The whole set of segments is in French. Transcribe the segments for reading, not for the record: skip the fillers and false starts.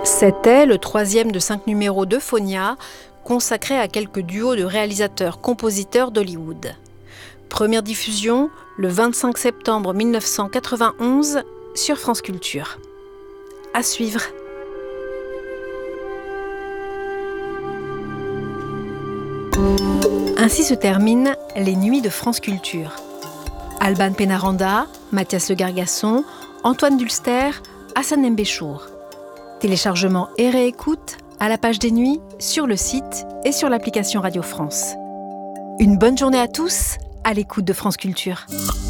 C'était le 3e de 5 numéros d'Euphonia, consacré à quelques duos de réalisateurs-compositeurs d'Hollywood. Première diffusion le 25 septembre 1991 sur France Culture. À suivre. Ainsi se terminent les nuits de France Culture. Alban Pénaranda, Mathias Le Gargasson, Antoine Dulster, Hassan Mbéchour. Téléchargement et réécoute à la page des nuits, sur le site et sur l'application Radio France. Une bonne journée à tous, à l'écoute de France Culture.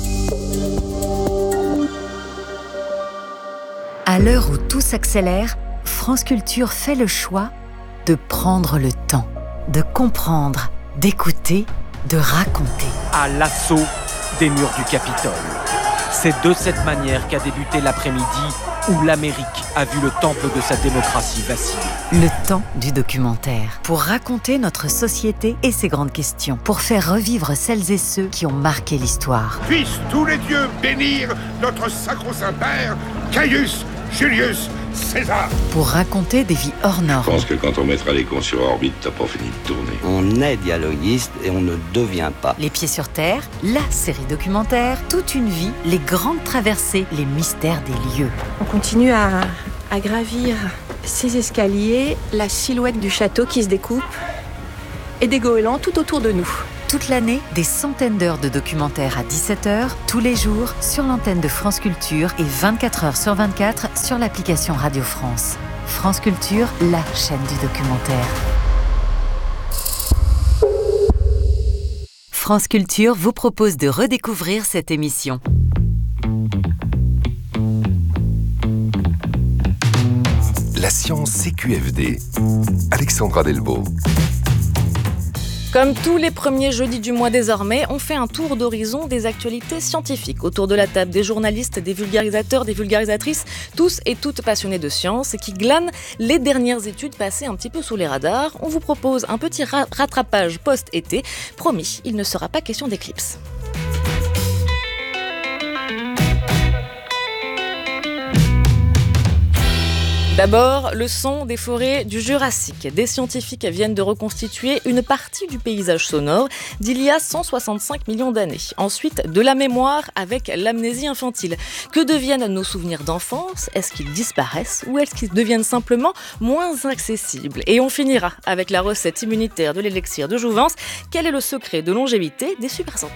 À l'heure où tout s'accélère, France Culture fait le choix de prendre le temps, de comprendre, d'écouter, de raconter. À l'assaut des murs du Capitole. C'est de cette manière qu'a débuté l'après-midi où l'Amérique a vu le temple de sa démocratie vaciller. Le temps du documentaire. Pour raconter notre société et ses grandes questions. Pour faire revivre celles et ceux qui ont marqué l'histoire. Puissent tous les dieux bénir notre sacro-saint père, Caius Julius César. Pour raconter des vies hors normes. Je pense que quand on mettra les cons sur orbite, t'as pas fini de tourner. On est dialoguiste et on ne devient pas. Les pieds sur terre, la série documentaire, toute une vie, les grandes traversées, les mystères des lieux. On continue à gravir ces escaliers, la silhouette du château qui se découpe et des goélands tout autour de nous. Toute l'année, des centaines d'heures de documentaires à 17h, tous les jours, sur l'antenne de France Culture et 24h sur 24 sur l'application Radio France. France Culture, la chaîne du documentaire. France Culture vous propose de redécouvrir cette émission. La science CQFD. Alexandra Delbo. Comme tous les premiers jeudis du mois désormais, on fait un tour d'horizon des actualités scientifiques. Autour de la table, des journalistes, des vulgarisateurs, des vulgarisatrices, tous et toutes passionnés de science et qui glanent les dernières études passées un petit peu sous les radars. On vous propose un petit rattrapage post-été. Promis, il ne sera pas question d'éclipse. D'abord, le son des forêts du Jurassique. Des scientifiques viennent de reconstituer une partie du paysage sonore d'il y a 165 millions d'années. Ensuite, de la mémoire avec l'amnésie infantile. Que deviennent nos souvenirs d'enfance ? Est-ce qu'ils disparaissent ou est-ce qu'ils deviennent simplement moins accessibles ? Et on finira avec la recette immunitaire de l'élixir de jouvence. Quel est le secret de longévité des supercentenaires ?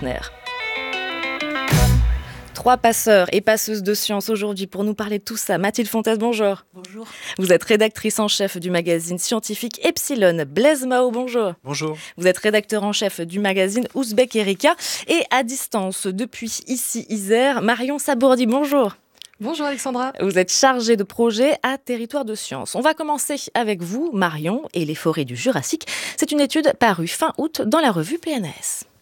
3 passeurs et passeuses de science aujourd'hui pour nous parler de tout ça. Mathilde Fontaine, bonjour. Bonjour. Vous êtes rédactrice en chef du magazine scientifique Epsilon. Blaise Mao, bonjour. Bonjour. Vous êtes rédacteur en chef du magazine Ouzbek Erika. Et à distance, depuis ici Isère, Marion Sabourdi, bonjour. Bonjour Alexandra. Vous êtes chargée de projet à Territoire de Science. On va commencer avec vous, Marion, et les forêts du Jurassique. C'est une étude parue fin août dans la revue PNAS.